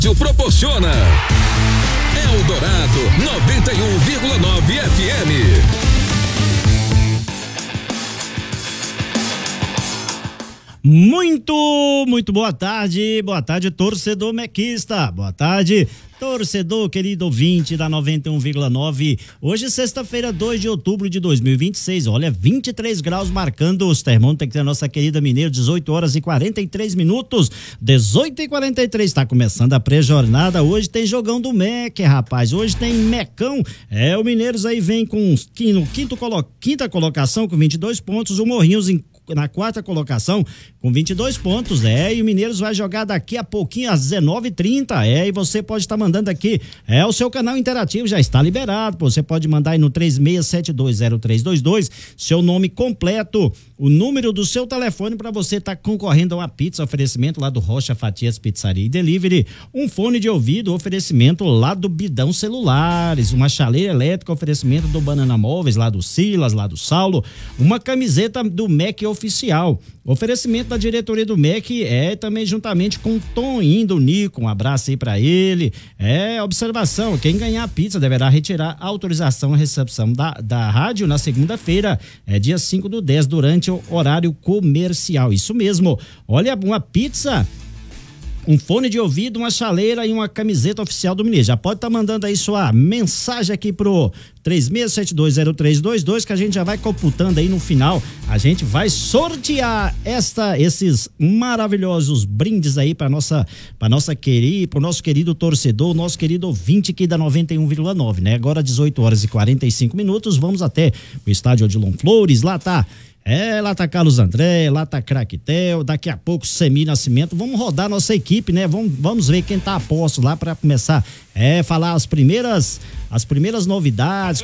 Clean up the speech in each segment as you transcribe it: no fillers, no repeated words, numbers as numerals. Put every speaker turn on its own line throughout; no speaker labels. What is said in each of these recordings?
Proporciona Eldorado 91,9 FM.
Muito boa tarde, torcedor mequista, boa tarde, torcedor querido ouvinte da 91,9. Hoje, sexta-feira, 2 de outubro de 2026, olha, 23 graus marcando os termômetros da nossa querida Mineiro, 18 horas e 43 minutos, 18h43, está começando a pré-jornada. Hoje tem jogão do MEC, rapaz, hoje tem Mecão, o Mineiros aí vem com quinta colocação com 22 pontos, o Morrinhos na quarta colocação com 22 pontos, e o Mineiros vai jogar daqui a pouquinho às 19h30, e você pode estar mandando aqui, o seu canal interativo já está liberado, você pode mandar aí no 36720322, seu nome completo, o número do seu telefone para você estar concorrendo a uma pizza, oferecimento lá do Rocha Fatias Pizzaria e Delivery, um fone de ouvido, oferecimento lá do Bidão Celulares, uma chaleira elétrica, oferecimento do Banana Móveis, lá do Silas, lá do Saulo, uma camiseta do MEC oficial, oferecimento da diretoria do MEC, também juntamente com o Toninho do Nico, um abraço aí pra ele, observação, quem ganhar a pizza deverá retirar a autorização à recepção da rádio na segunda-feira, dia 5/10, durante o horário comercial, isso mesmo, olha, uma pizza, um fone de ouvido, uma chaleira e uma camiseta oficial do Mineiro. Já pode estar mandando aí sua mensagem aqui pro 36720322 que a gente já vai computando aí no final. A gente vai sortear esses maravilhosos brindes aí para nossa querida, pro nosso querido torcedor, nosso querido ouvinte aqui da 91,9, né? Agora 18 horas e 45 minutos, vamos até o estádio Odilon Flores, lá tá Carlos André, lá tá Craquetel, daqui a pouco Semi Nascimento, vamos rodar nossa equipe, né? Vamos ver quem tá a posto lá para começar, falar as primeiras novidades.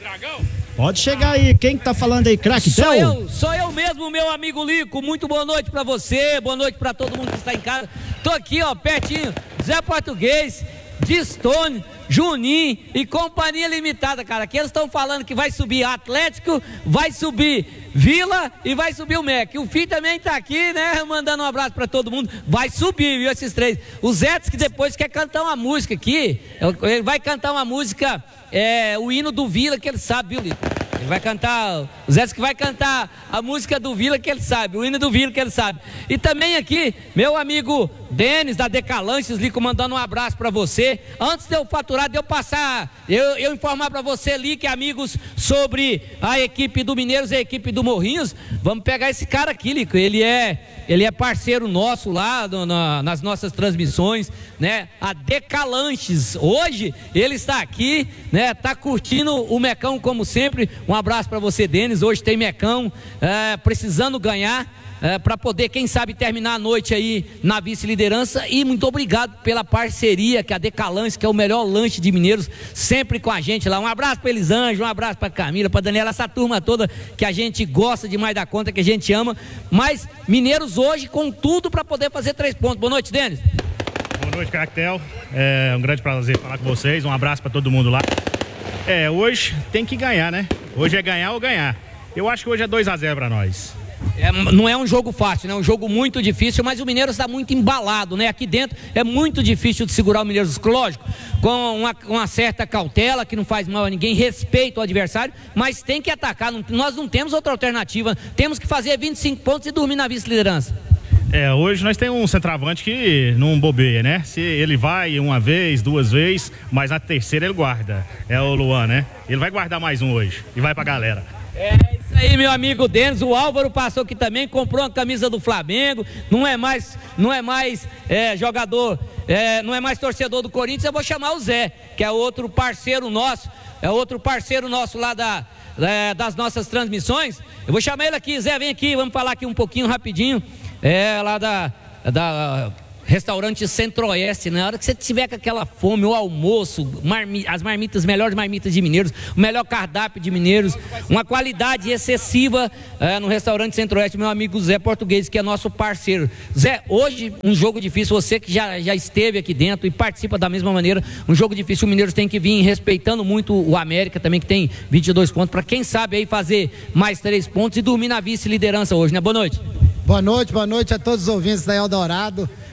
Pode chegar aí, quem que tá falando aí, Craquetel?
Sou eu mesmo, meu amigo Lico, muito boa noite pra você, boa noite pra todo mundo que está em casa, tô aqui, pertinho, Zé Português, Distone, Juninho e Companhia Limitada, cara, aqui eles estão falando que vai subir Atlético, vai subir Vila e vai subir o MEC, o Fih também tá aqui, né, mandando um abraço pra todo mundo, vai subir, viu, esses três, o Zé que depois quer cantar uma música aqui, ele vai cantar uma música, o hino do Vila que ele sabe, viu, Lito? Ele vai cantar, o Zé que vai cantar a música do Vila que ele sabe, o hino do Vila que ele sabe. E também aqui, meu amigo Denis da Decalanches, Lico, mandando um abraço pra você. Antes de eu faturar, de eu passar, eu informar pra você, Lico, amigos, sobre a equipe do Mineiros e a equipe do Morrinhos. Vamos pegar esse cara aqui, Lico, ele é parceiro nosso lá nas nossas transmissões, né? A Decalanches, hoje ele está aqui, né? Tá curtindo o Mecão como sempre. Um abraço para você, Denis. Hoje tem Mecão, precisando ganhar, para poder, quem sabe, terminar a noite aí na vice-liderança. E muito obrigado pela parceria que a Decalanches, que é o melhor lanche de Mineiros, sempre com a gente lá. Um abraço para Elisângela, um abraço para Camila, para Daniela, essa turma toda que a gente gosta demais da conta, que a gente ama. Mas Mineiros hoje com tudo para poder fazer 3 pontos. Boa noite, Denis.
Boa noite, Craquetel. É um grande prazer falar com vocês. Um abraço para todo mundo lá. Hoje tem que ganhar, né? Hoje é ganhar ou ganhar. Eu acho que hoje é 2-0 para nós.
Não é um jogo fácil, né? É um jogo muito difícil, mas o Mineiros está muito embalado, né? Aqui dentro é muito difícil de segurar o Mineiros, lógico, com uma certa cautela, que não faz mal a ninguém, respeita o adversário, mas tem que atacar, nós não temos outra alternativa, temos que fazer 25 pontos e dormir na vice-liderança.
Hoje nós temos um centroavante que não bobeia, né? Se ele vai uma vez, 2 vezes, mas na terceira ele guarda. É o Luan, né? Ele vai guardar mais um hoje e vai pra galera.
Isso aí, meu amigo Denis. O Álvaro passou aqui também, comprou uma camisa do Flamengo, não é mais jogador, não é mais torcedor do Corinthians. Eu vou chamar o Zé, que é outro parceiro nosso, lá das nossas transmissões. Eu vou chamar ele aqui. Zé, vem aqui, vamos falar aqui um pouquinho rapidinho, lá da restaurante Centro-Oeste. Na hora que você tiver com aquela fome, o almoço, as marmitas, melhores marmitas de Mineiros, o melhor cardápio de Mineiros, uma qualidade excessiva no restaurante Centro-Oeste, meu amigo Zé Português, que é nosso parceiro. Zé, hoje um jogo difícil, você que já esteve aqui dentro e participa da mesma maneira, um jogo difícil, o Mineiros tem que vir respeitando muito o América também, que tem 22 pontos, para quem sabe aí fazer mais 3 pontos e dormir na vice-liderança hoje, né? Boa noite.
Boa noite a todos os ouvintes da Eldorado.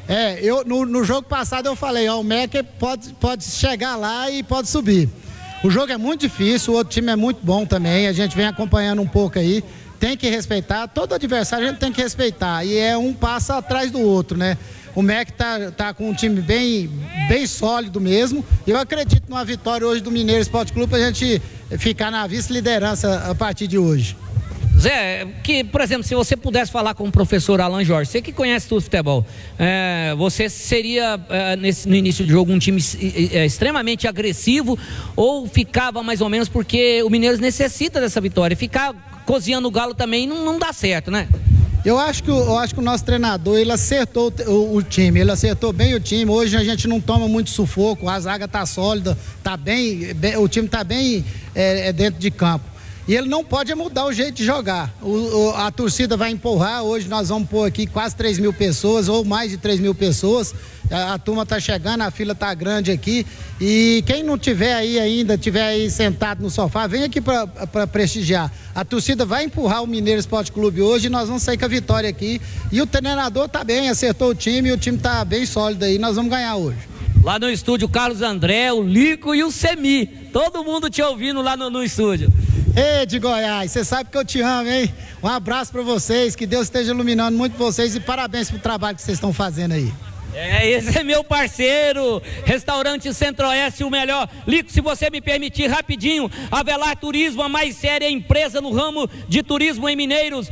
No jogo passado eu falei, o MEC pode chegar lá e pode subir. O jogo é muito difícil, o outro time é muito bom também, a gente vem acompanhando um pouco aí, tem que respeitar, todo adversário a gente tem que respeitar, e um passo atrás do outro, né? O MEC tá com um time bem sólido mesmo, e eu acredito numa vitória hoje do Mineiro Esporte Clube pra gente ficar na vice-liderança a partir de hoje.
Zé, por exemplo, se você pudesse falar com o professor Alan Jorge, você que conhece tudo futebol, você seria, no início do jogo, um time extremamente agressivo ou ficava mais ou menos porque o Mineiro necessita dessa vitória? Ficar cozinhando o galo também não dá certo, né?
Eu acho que o nosso treinador, ele acertou o time, ele acertou bem o time. Hoje a gente não toma muito sufoco, a zaga tá sólida, tá bem, o time tá bem dentro de campo. E ele não pode mudar o jeito de jogar. A torcida vai empurrar. Hoje nós vamos pôr aqui quase 3 mil pessoas, ou mais de 3 mil pessoas. A turma tá chegando, a fila tá grande aqui. E quem não tiver aí ainda, tiver aí sentado no sofá, vem aqui para prestigiar. A torcida vai empurrar o Mineiro Esporte Clube hoje e nós vamos sair com a vitória aqui. E o treinador tá bem, acertou o time, e o time tá bem sólido aí. Nós vamos ganhar hoje.
Lá no estúdio, o Carlos André, o Lico e o Semi. Todo mundo te ouvindo lá no estúdio.
Ei, de Goiás, você sabe que eu te amo, hein? Um abraço para vocês, que Deus esteja iluminando muito vocês e parabéns pelo trabalho que vocês estão fazendo aí.
Esse é meu parceiro, Restaurante Centro-Oeste, o melhor. Lico, se você me permitir rapidinho, Avelar Turismo, a mais séria empresa no ramo de turismo em Mineiros,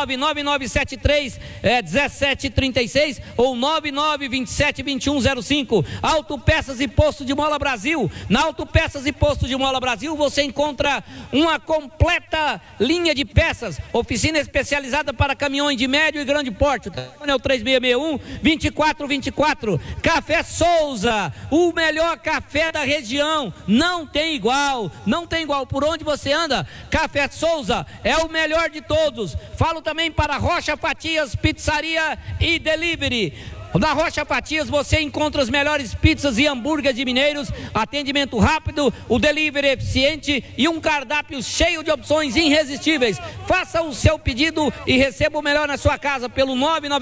99973-1736 ou 9927-2105. Autopeças e Posto de Mola Brasil. Na Autopeças e Posto de Mola Brasil você encontra uma completa linha de peças, oficina especializada para caminhões de médio e grande porte. O telefone é o 3661-2424. Café Souza, o melhor café da região, não tem igual, por onde você anda, Café Souza é o melhor de todos. Falo também para Rocha Fatias, pizzaria e delivery. Na Rocha Fatias você encontra as melhores pizzas e hambúrgueres de Mineiros, atendimento rápido, o delivery eficiente e um cardápio cheio de opções irresistíveis. Faça o seu pedido e receba o melhor na sua casa pelo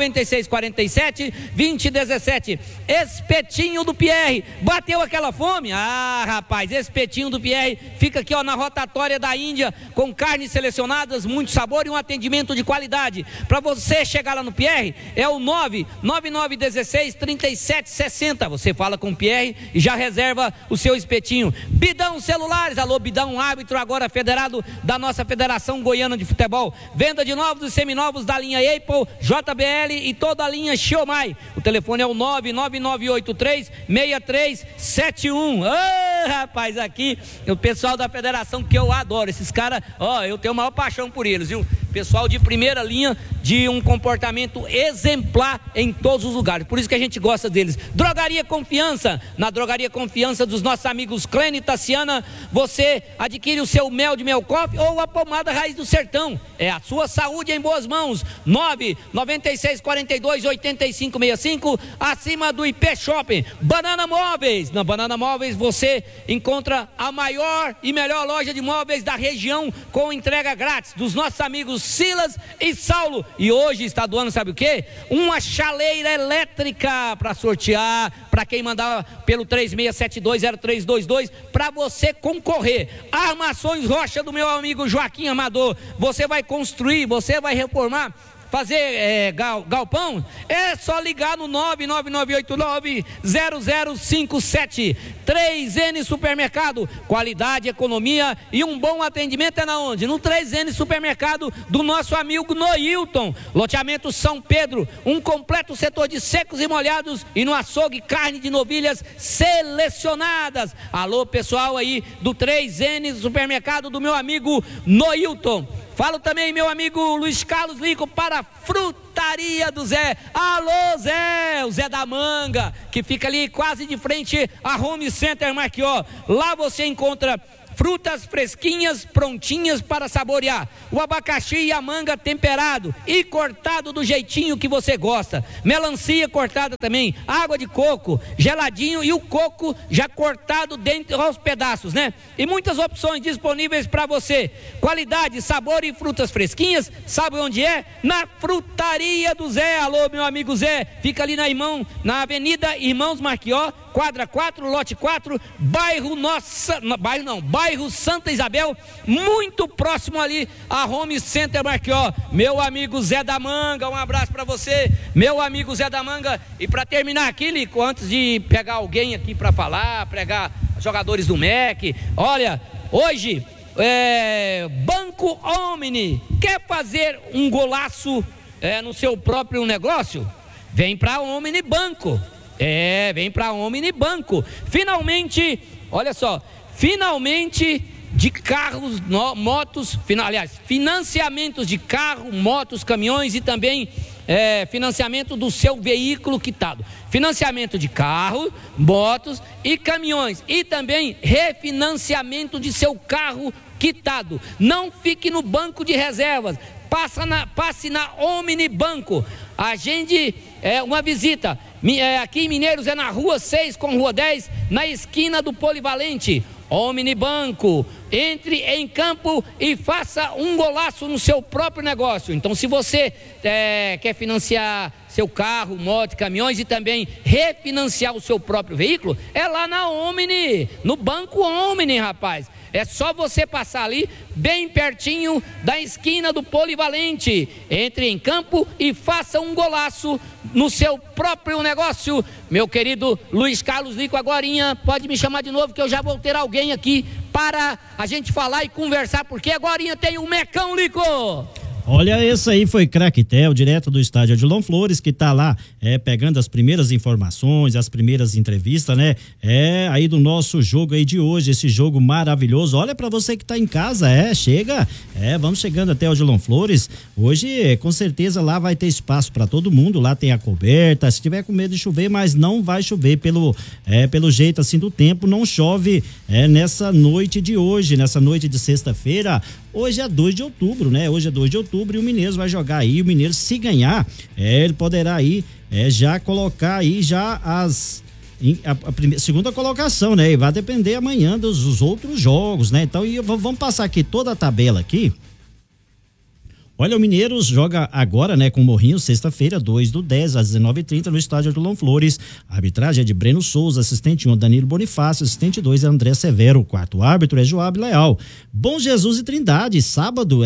99647-2017. Espetinho do Pierre, bateu aquela fome? Ah, rapaz, Espetinho do Pierre fica aqui na rotatória da Índia, com carnes selecionadas, muito sabor e um atendimento de qualidade. Para você chegar lá no Pierre, é o 99916-3760. Você fala com o Pierre e já reserva o seu espetinho. Bidão Celulares, alô Bidão, árbitro agora federado da nossa Federação Goiana de Futebol. Venda de novos e seminovos da linha Apple, JBL e toda a linha Xiaomi. O telefone é o 99983-6371. Rapaz, aqui o pessoal da federação que eu adoro, esses caras, eu tenho a maior paixão por eles, viu? Pessoal de primeira linha, de um comportamento exemplar em todos os lugares, por isso que a gente gosta deles. Drogaria Confiança, na Drogaria Confiança dos nossos amigos Clênio e Tassiana, você adquire o seu mel de Melcoff ou a pomada Raiz do Sertão. É a sua saúde em boas mãos. 99642-8565, acima do IP Shopping. Banana Móveis, na Banana Móveis você encontra a maior e melhor loja de móveis da região, com entrega grátis dos nossos amigos Silas e Saulo. E hoje está doando, sabe o que? Uma chaleira elétrica para sortear, para quem mandar pelo 36720322, para você concorrer. Armações Rocha do meu amigo Joaquim Amador. Você vai construir, você vai reformar, fazer galpão, é só ligar no 99989-0057. 3N Supermercado, qualidade, economia e um bom atendimento é na onde? No 3N Supermercado do nosso amigo Noilton. Loteamento São Pedro, um completo setor de secos e molhados, e no açougue carne de novilhas selecionadas. Alô pessoal aí do 3N Supermercado do meu amigo Noilton. Falo também, meu amigo Luiz Carlos Lico, para a Frutaria do Zé. Alô Zé, o Zé da Manga, que fica ali quase de frente a Home Center Marquió. Lá você encontra frutas fresquinhas, prontinhas para saborear, o abacaxi e a manga temperado e cortado do jeitinho que você gosta, melancia cortada também, água de coco, geladinho e o coco já cortado dentro aos pedaços, né? E muitas opções disponíveis para você, qualidade, sabor e frutas fresquinhas, sabe onde é? Na Frutaria do Zé. Alô, meu amigo Zé, fica ali na Avenida Irmãos Marquió, quadra 4, lote 4, bairro Santa Isabel, muito próximo ali a Home Center Marquió. Meu amigo Zé da Manga, um abraço para você, meu amigo Zé da Manga. E para terminar aqui, Lico, antes de pegar alguém aqui para falar, pregar jogadores do MEC, olha, hoje Banco Omni quer fazer um golaço no seu próprio negócio? Vem para Omni Banco. Vem para Omni Banco. Finalmente, olha só, finalmente de carros, motos, aliás, financiamentos de carro, motos, caminhões e também financiamento do seu veículo quitado. Financiamento de carro, motos e caminhões e também refinanciamento de seu carro quitado. Não fique no banco de reservas. Passe na Omni Banco, agende uma visita, aqui em Mineiros é na Rua 6 com Rua 10, na esquina do Polivalente. Omni Banco, entre em campo e faça um golaço no seu próprio negócio. Então, se você quer financiar seu carro, moto, caminhões e também refinanciar o seu próprio veículo, é lá na Omni, no Banco Omni, rapaz. É só você passar ali, bem pertinho da esquina do Polivalente. Entre em campo e faça um golaço no seu próprio negócio. Meu querido Luiz Carlos Lico, agorinha, pode me chamar de novo que eu já vou ter alguém aqui para a gente falar e conversar, porque agorinha tem um Mecão, Lico.
Olha, esse aí foi Craquetel, direto do estádio Odilon Flores, que tá lá pegando as primeiras informações, as primeiras entrevistas, né? Aí do nosso jogo aí de hoje, esse jogo maravilhoso. Olha pra você que tá em casa, chega, vamos chegando até Odilon Flores. Hoje, com certeza, lá vai ter espaço pra todo mundo, lá tem a coberta, se tiver com medo de chover, mas não vai chover pelo jeito assim do tempo, não chove nessa noite de hoje, nessa noite de sexta-feira. Hoje é 2 de outubro, né? Hoje é 2 de outubro e o Mineiros vai jogar aí. O Mineiros, se ganhar, ele poderá aí já colocar aí já a segunda colocação, né? E vai depender amanhã dos outros jogos, né? Então, vamos passar aqui toda a tabela aqui. Olha, o Mineiros joga agora, né, com o Morrinho, sexta-feira, 2/10, às 19h30, no estádio Odilon Flores. A arbitragem é de Breno Souza, assistente 1, Danilo Bonifácio, assistente 2 é André Severo, o quarto árbitro é Joab Leal. Bom Jesus e Trindade, sábado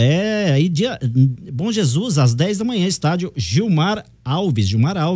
Bom Jesus, às 10 da manhã, estádio Gilmar Alves,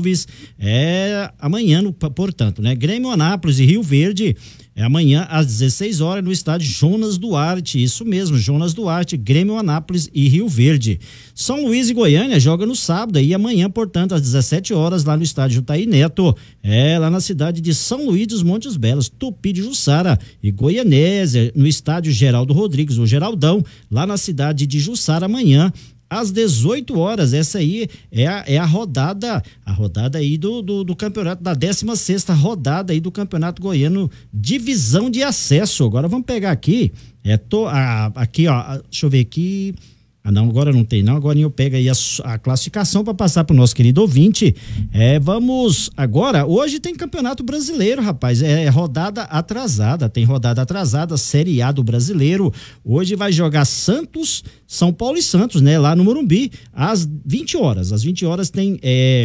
amanhã, portanto, né? Grêmio Anápolis e Rio Verde, amanhã às 16 horas no estádio Jonas Duarte, isso mesmo, Jonas Duarte, Grêmio Anápolis e Rio Verde. São Luís e Goiânia joga no sábado e amanhã, portanto, às 17 horas lá no estádio Taí Neto, lá na cidade de São Luís dos Montes Belos, Tupi de Jussara e Goianésia, no estádio Geraldo Rodrigues, o Geraldão, lá na cidade de Jussara, amanhã às 18 horas, essa aí é a rodada aí do campeonato, da 16ª rodada aí do Campeonato Goiano, divisão de acesso. Agora vamos pegar aqui, aqui ó, deixa eu ver aqui, não, agora não tem não, agora eu pego aí a classificação para passar pro nosso querido ouvinte. Vamos agora, hoje tem Campeonato Brasileiro, rapaz, rodada atrasada, Série A do Brasileiro. Hoje vai jogar Santos, São Paulo e Santos, né, lá no Morumbi, às 20 horas. Às 20 horas tem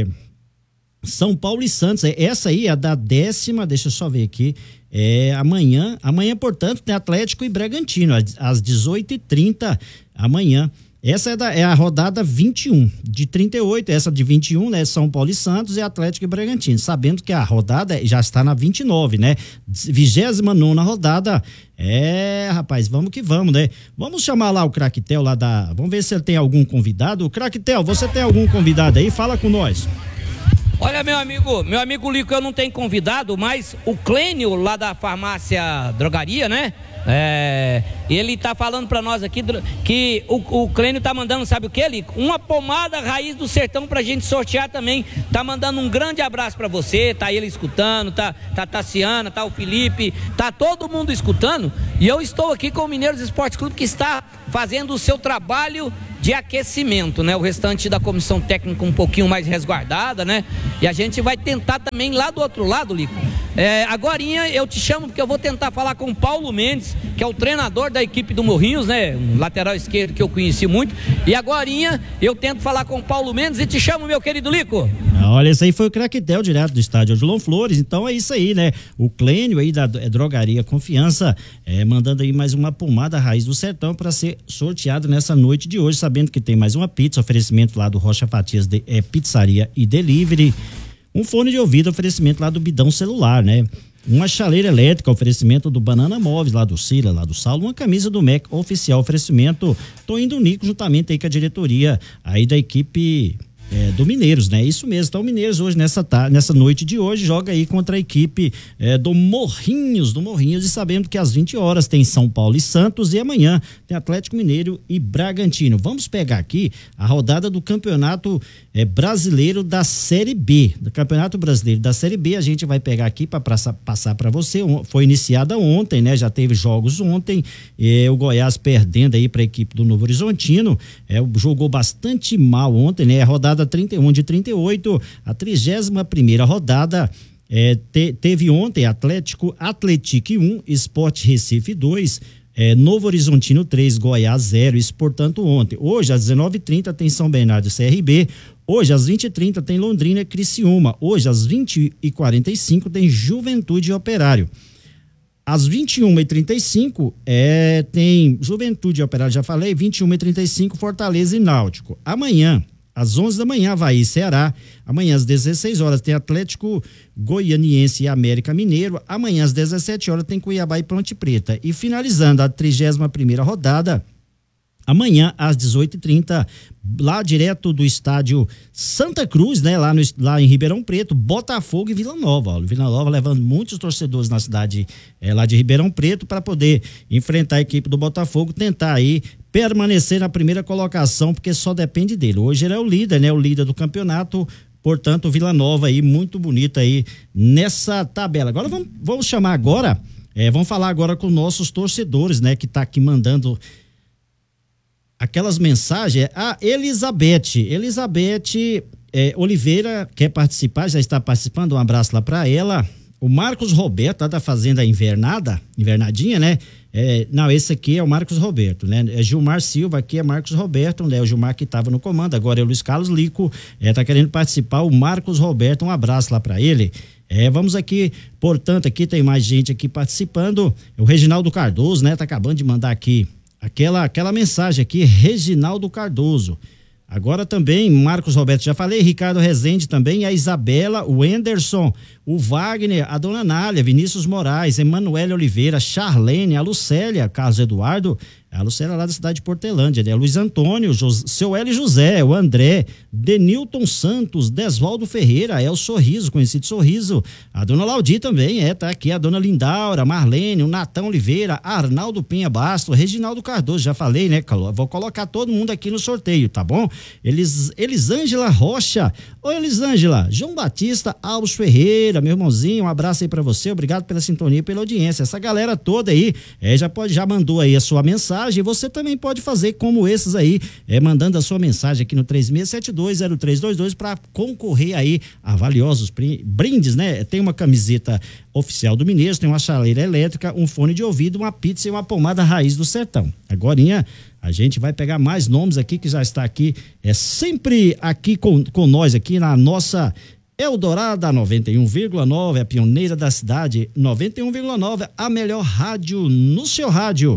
São Paulo e Santos, essa aí é da 10ª, deixa eu só ver aqui, amanhã, portanto, tem Atlético e Bragantino, às 18h30, amanhã. Essa é a rodada 21, de 38, essa de 21, né? São Paulo e Santos e Atlético e Bragantino. Sabendo que a rodada já está na 29, né? 29ª rodada. Rapaz, vamos que vamos, né? Vamos chamar lá o Craquetel vamos ver se ele tem algum convidado. Craquetel, você tem algum convidado aí? Fala com nós.
Olha, meu amigo Lico, eu não tenho convidado, mas o Clênio lá da farmácia drogaria, né? Ele tá falando para nós aqui que o Clênio tá mandando, sabe o que, Lico? Uma pomada raiz do sertão pra gente sortear também. Tá mandando um grande abraço para você, tá ele escutando, tá a Tassiana, tá o Felipe, tá todo mundo escutando. E eu estou aqui com o Mineiros Esporte Clube, que está fazendo o seu trabalho de aquecimento, né? O restante da comissão técnica um pouquinho mais resguardada, né? E a gente vai tentar também lá do outro lado, Lico. Agorinha eu te chamo porque eu vou tentar falar com o Paulo Mendes, que é o treinador da equipe do Morrinhos, né? Um lateral esquerdo que eu conheci muito. E agorinha eu tento falar com o Paulo Mendes e te chamo, meu querido Lico.
Olha, esse aí foi o Craquetel, direto do estádio Odilon Flores. Então é isso aí, né? O Clênio aí da Drogaria Confiança mandando aí mais uma pomada raiz do sertão para ser sorteado nessa noite de hoje, sabendo que tem mais uma pizza, oferecimento lá do Rocha Fatias Pizzaria e Delivery, um fone de ouvido, oferecimento lá do Bidão Celular, né? Uma chaleira elétrica, oferecimento do Banana Móveis, lá do Cila, lá do Saulo, uma camisa do MEC oficial, oferecimento Toindo Nico, juntamente aí com a diretoria aí da equipe do Mineiros, né? Isso mesmo. Então o Mineiros hoje, nessa noite de hoje, joga aí contra a equipe do Morrinhos, e sabendo que às 20 horas tem São Paulo e Santos e amanhã tem Atlético Mineiro e Bragantino. Vamos pegar aqui a rodada do Campeonato Brasileiro da Série B. Do Campeonato Brasileiro da Série B, a gente vai pegar aqui para passar para você. Foi iniciada ontem, né? Já teve jogos ontem. O Goiás perdendo aí para a equipe do Novo Horizontino. Jogou bastante mal ontem, né? A rodada 31 de 38, a 31ª rodada teve ontem Atlético 1, Sport Recife 2, Novo Horizontino 3, Goiás 0, isso portanto ontem. Hoje às 19h30 tem São Bernardo e CRB, hoje às 20h30 tem Londrina e Criciúma, hoje às 20h45 tem Juventude e Operário. Às 21h35 tem Juventude e Operário, já falei, 21h35 Fortaleza e Náutico. Amanhã às 11 da manhã, Avaí e Ceará. Amanhã, às 16 horas, tem Atlético Goianiense e América Mineiro. Amanhã, às 17 horas, tem Cuiabá e Ponte Preta. E finalizando a 31ª rodada, amanhã, às 18h30, lá direto do estádio Santa Cruz, né? Lá em Ribeirão Preto, Botafogo e Vila Nova. Vila Nova levando muitos torcedores na cidade lá de Ribeirão Preto para poder enfrentar a equipe do Botafogo, tentar aí permanecer na primeira colocação, porque só depende dele. Hoje ele é o líder, né? O líder do campeonato, portanto, Vila Nova aí, muito bonita aí nessa tabela. Agora vamos chamar agora, vamos falar agora com nossos torcedores, né? Que tá aqui mandando aquelas mensagens. A Elizabeth Oliveira quer participar, já está participando, um abraço lá para ela. O Marcos Roberto, lá da Fazenda Invernadinha, né? Não, esse aqui é o Marcos Roberto, né? Gilmar Silva, aqui é Marcos Roberto, né? O Gilmar que estava no comando, agora é o Luiz Carlos Lico, tá querendo participar, o Marcos Roberto, um abraço lá para ele. Vamos aqui, portanto, aqui tem mais gente aqui participando, o Reginaldo Cardoso, né? Tá acabando de mandar aqui aquela mensagem aqui, Reginaldo Cardoso. Agora também, Marcos Roberto, já falei, Ricardo Rezende também, a Isabela, o Anderson, o Wagner, a Dona Nália, Vinícius Moraes, Emanuele Oliveira, Charlene, a Lucélia, Carlos Eduardo, a Lucélia lá da cidade de Portelândia, né? Luiz Antônio, seu L. José, o André, Denilton Santos, Desvaldo Ferreira, o Sorriso, conhecido Sorriso, a Dona Laudi também, tá aqui, a Dona Lindaura, Marlene, o Natão Oliveira, Arnaldo Penha Basto, Reginaldo Cardoso, já falei, né? Vou colocar todo mundo aqui no sorteio, tá bom? Elisângela Rocha, oi Elisângela, João Batista Alves Ferreira, meu irmãozinho, um abraço aí pra você, obrigado pela sintonia e pela audiência, essa galera toda aí, já mandou aí a sua mensagem, você também pode fazer como esses aí, mandando a sua mensagem aqui no 36720322 para concorrer aí a valiosos brindes, né? Tem uma camiseta oficial do Mineiros, tem uma chaleira elétrica, um fone de ouvido, uma pizza e uma pomada raiz do sertão. Agorinha a gente vai pegar mais nomes aqui que já está aqui, sempre aqui com nós aqui na nossa Eldorado 91,9, a pioneira da cidade, 91,9, a melhor rádio no seu rádio.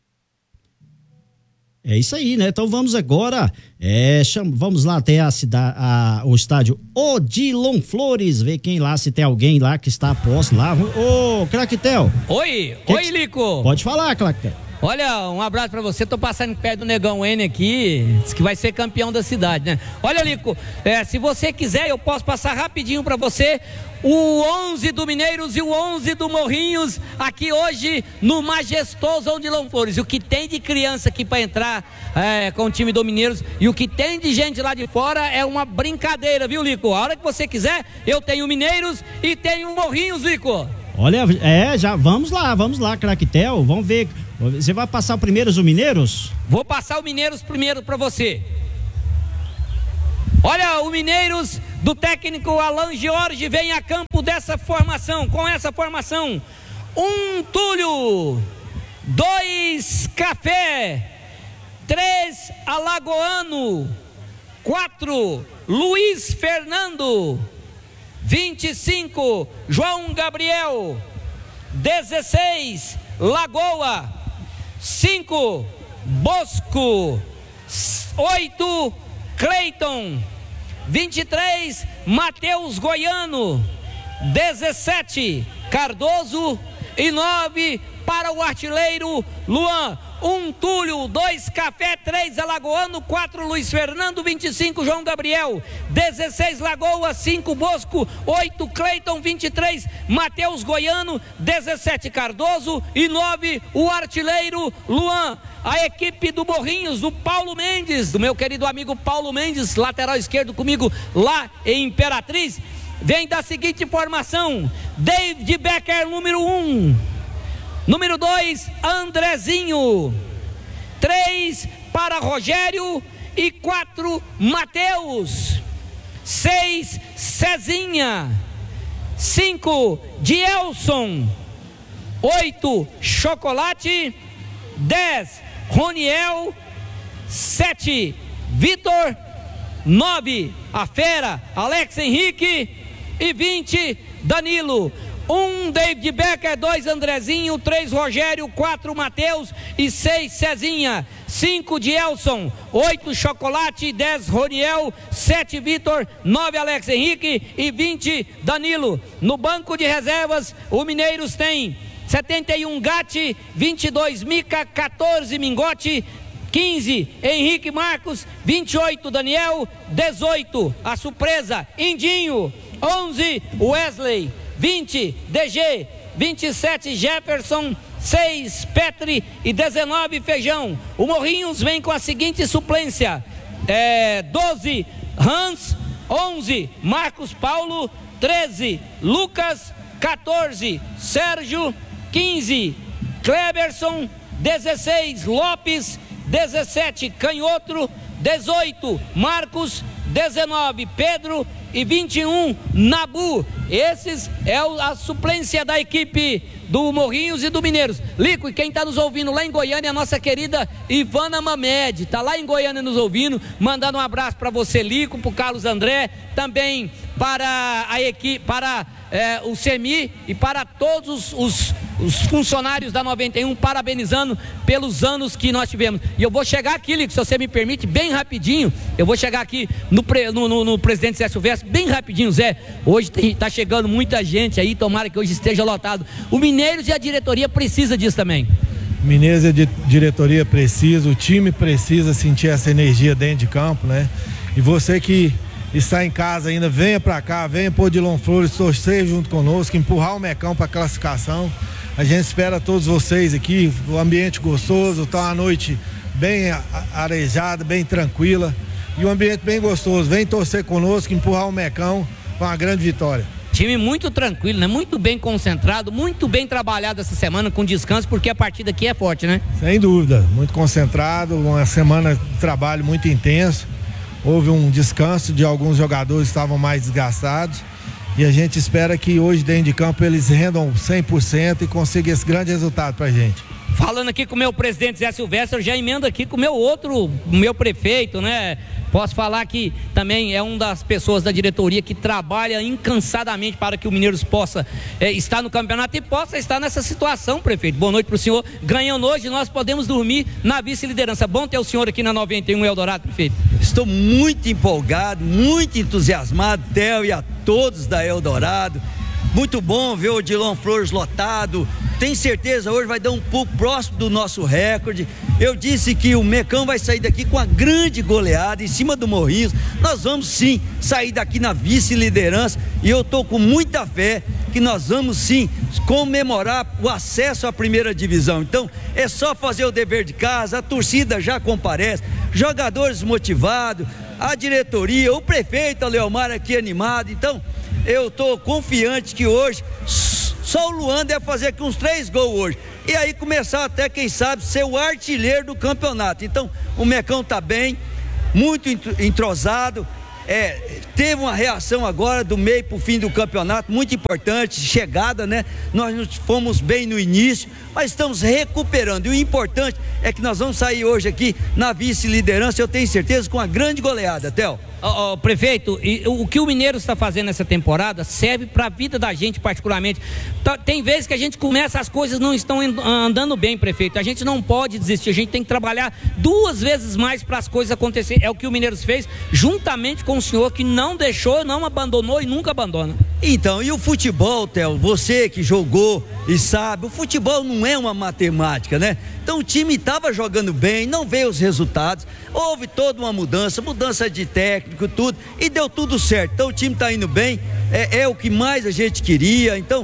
É isso aí, né? Então vamos agora, vamos lá até o estádio Odilon Flores, ver quem lá, se tem alguém lá que está a posto lá. Ô, Craquetel.
Oi, Lico.
Pode falar, Craquetel.
Olha, um abraço pra você. Tô passando perto do Negão N aqui, diz que vai ser campeão da cidade, né? Olha, Lico, se você quiser, eu posso passar rapidinho pra você o 11 do Mineiros e o 11 do Morrinhos aqui hoje no majestoso de Flores. O que tem de criança aqui pra entrar com o time do Mineiros e o que tem de gente lá de fora é uma brincadeira, viu, Lico? A hora que você quiser, eu tenho Mineiros e tenho Morrinhos, Lico.
Olha, já vamos lá, Craquetel, vamos ver. Você vai passar primeiro os Mineiros?
Vou passar o Mineiros primeiro para você. Olha, o Mineiros do técnico Alan Jorge vem a campo dessa formação, com essa formação. 1 Túlio, 2 Café, 3 Alagoano, 4 Luiz Fernando, 25 João Gabriel, 16 Lagoa, 5 Bosco, 8 Cleiton, 23 Matheus Goiano, 17 Cardoso e 9 para o artilheiro Luan. 1 Túlio, 2 Café, 3 Alagoano, 4 Luiz Fernando, 25 João Gabriel, 16 Lagoa, 5 Bosco, 8 Cleiton, 23 Matheus Goiano, 17 Cardoso e 9 o artilheiro Luan. A equipe do Morrinhos, do Paulo Mendes, do meu querido amigo Paulo Mendes, lateral esquerdo comigo lá em Imperatriz, vem da seguinte formação: David Becker, número 1. Número 2, Andrezinho. 3 para Rogério e 4 Mateus. 6 Cezinha. 5 Dielson. 8 Chocolate. 10 Roniel. 7 Vitor. 9 a Fera Alex Henrique e 20 Danilo. 1 David Becker, 2 Andrezinho, 3 Rogério, 4 Mateus e 6 Cezinha, 5 Dielson, 8 Chocolate, 10 Roniel, 7 Vitor, 9 Alex Henrique e 20 Danilo. No banco de reservas, o Mineiros tem 71 Gatti, 22 Mica, 14 Mingote, 15 Henrique Marcos, 28 Daniel, 18 a surpresa Indinho, 11 Wesley, 20 DG, 27 Jefferson, 6 Petri e 19 Feijão. O Morrinhos vem com a seguinte suplência: 12 Hans, 11 Marcos Paulo, 13 Lucas, 14 Sérgio, 15 Kleberson, 16 Lopes, 17 Canhoto, 18 Marcos, 19 Pedro e 21 Nabu. Esses é a suplência da equipe do Morrinhos e do Mineiros. Lico, e quem está nos ouvindo lá em Goiânia é a nossa querida Ivana Mamed, está lá em Goiânia nos ouvindo, mandando um abraço para você, Lico, para o Carlos André, também para a equipe, para o Semi e para todos os funcionários da 91, parabenizando pelos anos que nós tivemos. E eu vou chegar aqui, Lico, se você me permite, bem rapidinho, eu vou chegar aqui no presidente Zé Silvestre, bem rapidinho, Zé. Hoje está chegando muita gente aí, tomara que hoje esteja lotado. O Mineiros e a diretoria precisa disso também.
Mineiros e a diretoria precisa, o time precisa sentir essa energia dentro de campo, né? E você que está em casa ainda, venha para cá, venha por Odilon Flores, torcer junto conosco, empurrar o Mecão para a classificação. A gente espera todos vocês aqui, o ambiente gostoso, tá uma noite bem arejada, bem tranquila e um ambiente bem gostoso. Vem torcer conosco, empurrar o Mecão para uma grande vitória.
Time muito tranquilo, né? Muito bem concentrado, muito bem trabalhado essa semana com descanso, porque a partida aqui é forte, né?
Sem dúvida, muito concentrado, uma semana de trabalho muito intenso. Houve um descanso de alguns jogadores que estavam mais desgastados e a gente espera que hoje dentro de campo eles rendam 100% e consigam esse grande resultado pra gente.
Falando aqui com o meu presidente Zé Silvestre, eu já emendo aqui com o meu prefeito, né? Posso falar que também é uma das pessoas da diretoria que trabalha incansadamente para que o Mineiros possa estar no campeonato e possa estar nessa situação, prefeito. Boa noite para o senhor. Ganhando hoje, nós podemos dormir na vice-liderança. Bom ter o senhor aqui na 91 Eldorado, prefeito.
Estou muito empolgado, muito entusiasmado, Theo, e a todos da Eldorado. Muito bom ver o Odilon Flores lotado. Tenho certeza hoje vai dar um pouco próximo do nosso recorde. Eu disse que o Mecão vai sair daqui com uma grande goleada em cima do Morrinhos. Nós vamos sim sair daqui na vice-liderança e eu estou com muita fé que nós vamos sim comemorar o acesso à primeira divisão. Então é só fazer o dever de casa, a torcida já comparece, jogadores motivados, a diretoria, o prefeito Leomar aqui animado. Então eu estou confiante que hoje só o Luan deve fazer aqui uns 3 gols hoje. E aí começar até, quem sabe, ser o artilheiro do campeonato. Então o Mecão está bem, muito entrosado. Teve uma reação agora do meio para o fim do campeonato, muito importante, chegada, né? Nós não fomos bem no início, mas estamos recuperando. E o importante é que nós vamos sair hoje aqui na vice-liderança, eu tenho certeza, com uma grande goleada, Theo.
Prefeito, o que o Mineiro está fazendo nessa temporada serve para a vida da gente particularmente. Tem vezes que a gente começa, as coisas não estão andando bem, prefeito. A gente não pode desistir, a gente tem que trabalhar 2 vezes mais para as coisas acontecerem. É o que o Mineiro fez, juntamente com o senhor, que não deixou, não abandonou e nunca abandona.
Então, e o futebol, Theo, você que jogou e sabe, o futebol não é uma matemática, né? Então o time estava jogando bem, não veio os resultados, houve toda uma mudança de técnico, tudo, e deu tudo certo. Então o time está indo bem, é o que mais a gente queria. Então,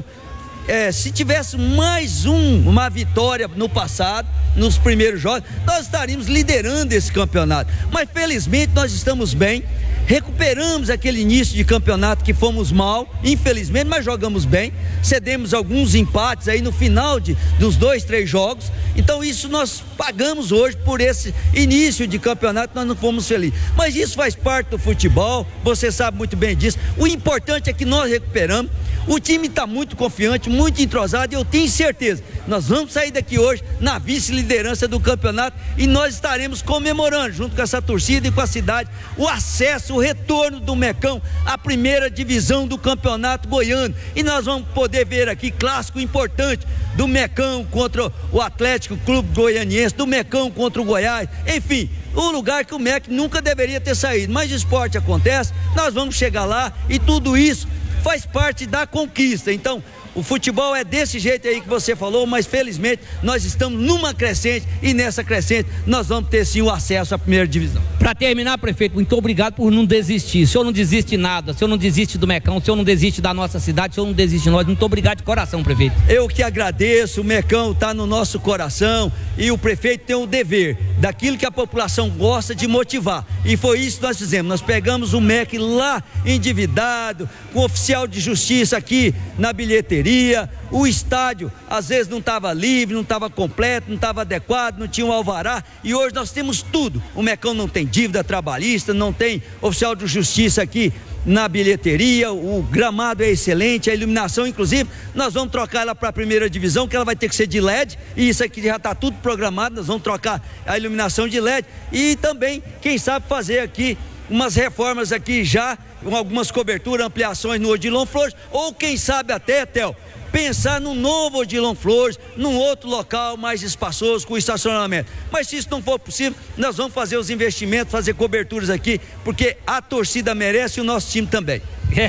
se tivesse mais uma vitória no passado, nos primeiros jogos, nós estaríamos liderando esse campeonato. Mas felizmente nós estamos bem, recuperamos aquele início de campeonato que fomos mal, infelizmente, mas jogamos bem, cedemos alguns empates aí no final dos 2, 3 jogos. Então isso nós pagamos hoje por esse início de campeonato, nós não fomos felizes. Mas isso faz parte do futebol, você sabe muito bem disso. O importante é que nós recuperamos. O time está muito confiante, muito entrosado, e eu tenho certeza, nós vamos sair daqui hoje na vice-liderança do campeonato e nós estaremos comemorando, junto com essa torcida e com a cidade, o acesso, o retorno do Mecão à primeira divisão do campeonato goiano. E nós vamos poder ver aqui clássico importante do Mecão contra o Atlético Clube Goianiense, do Mecão contra o Goiás, enfim, um lugar que o MEC nunca deveria ter saído, mas o esporte acontece, nós vamos chegar lá e tudo isso faz parte da conquista. Então o futebol é desse jeito aí que você falou, mas felizmente nós estamos numa crescente e nessa crescente nós vamos ter sim o acesso à primeira divisão.
Para terminar, prefeito, muito obrigado por não desistir. O senhor não desiste de nada, o senhor não desiste do Mecão, o senhor não desiste da nossa cidade, o senhor não desiste de nós. Muito obrigado de coração, prefeito.
Eu que agradeço, o Mecão está no nosso coração e o prefeito tem o dever daquilo que a população gosta de motivar. E foi isso que nós fizemos. Nós pegamos o MEC lá endividado, com o oficial de justiça aqui na bilheteria. O estádio às vezes não estava livre, não estava completo, não estava adequado, não tinha um alvará, e hoje nós temos tudo. O Mecão não tem dívida trabalhista, não tem oficial de justiça aqui na bilheteria, o gramado é excelente, a iluminação, inclusive, nós vamos trocar ela para a primeira divisão, que ela vai ter que ser de LED, e isso aqui já está tudo programado, nós vamos trocar a iluminação de LED, e também, quem sabe, fazer aqui umas reformas aqui já, com algumas coberturas, ampliações no Odilon Flores, ou quem sabe até, Theo, pensar num novo Odilon Flores, num outro local mais espaçoso, com estacionamento. Mas se isso não for possível, nós vamos fazer os investimentos, fazer coberturas aqui, porque a torcida merece e o nosso time também.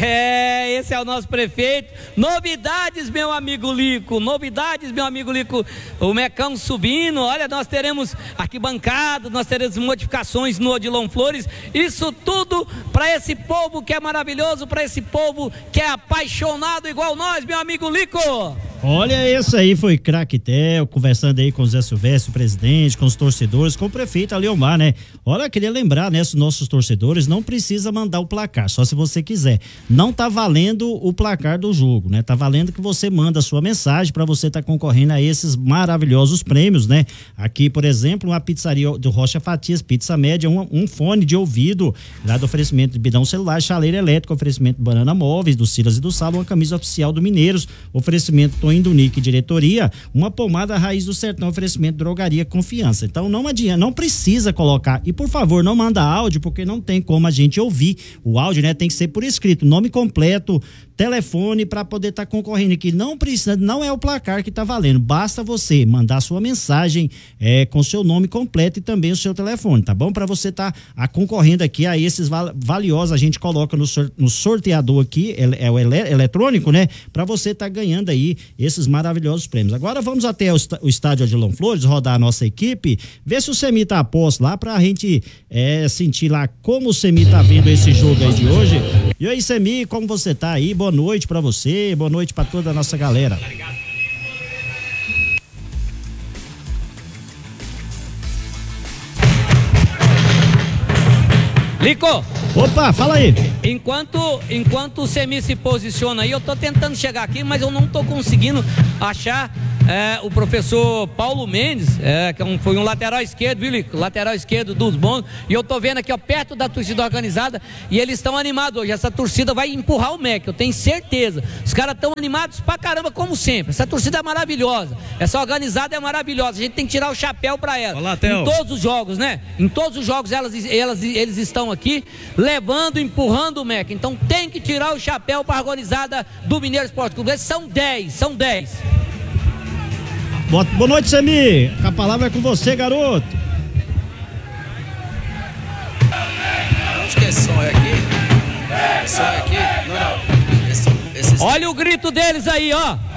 Esse é o nosso prefeito. Novidades, meu amigo Lico, novidades, meu amigo Lico. O Mecão subindo, olha, nós teremos arquibancada, nós teremos modificações no Odilon Flores. Isso tudo para esse povo que é maravilhoso, para esse povo que é apaixonado igual nós, meu amigo Lico.
Olha, esse aí foi Craque Theo, conversando aí com o Zé Silvestre, o presidente, com os torcedores, com o prefeito Leomar, né? Olha, queria lembrar, né, os nossos torcedores, não precisa mandar o placar, só se você quiser. Não tá valendo o placar do jogo, né? Tá valendo que você manda a sua mensagem para você estar concorrendo a esses maravilhosos prêmios, né? Aqui, por exemplo, uma pizzaria do Rocha Fatias, pizza média, um fone de ouvido, lá do oferecimento de bidão celular, chaleira elétrica, oferecimento de banana móveis, do Silas e do Salo, uma camisa oficial do Mineiros, oferecimento Indunique Diretoria, uma pomada Raiz do Sertão, oferecimento Drogaria Confiança. Então não adianta, não precisa colocar, e por favor, não manda áudio, porque não tem como a gente ouvir o áudio, né? Tem que ser por escrito, nome completo, telefone para poder estar concorrendo aqui. Não é o placar que está valendo, basta você mandar sua mensagem com seu nome completo e também o seu telefone, tá bom? Para você estar concorrendo aqui a esses valiosos, a gente coloca no sorteador aqui, é o eletrônico, né? Para você estar ganhando aí esses maravilhosos prêmios. Agora vamos até o estádio Odilon Flores, rodar a nossa equipe, ver se o Semi tá a posto lá pra gente sentir lá como o Semi tá vendo esse jogo aí de hoje. E aí, Semi, como você tá aí? Boa noite pra você, boa noite pra toda a nossa galera.
Lico!
Opa, fala aí.
Enquanto o Semi se posiciona aí, eu tô tentando chegar aqui, mas eu não tô conseguindo achar o professor Paulo Mendes, que foi um lateral esquerdo, viu, Lico? Lateral esquerdo dos bons, e eu tô vendo aqui, ó, perto da torcida organizada, e eles estão animados hoje. Essa torcida vai empurrar o MEC, eu tenho certeza. Os caras estão animados pra caramba, como sempre. Essa torcida é maravilhosa, essa organizada é maravilhosa, a gente tem que tirar o chapéu pra ela.
Olá, Theo.
Em todos os jogos, né? Em todos os jogos eles estão aqui levando, empurrando o MEC. Então tem que tirar o chapéu para a organizada do Mineiro Esporte Clube. Esses são 10.
Boa noite, Semi. A palavra é com você, garoto.
Acho que esse som é aqui. Esse som é aqui. Não. Esse...
Olha o grito deles aí, ó.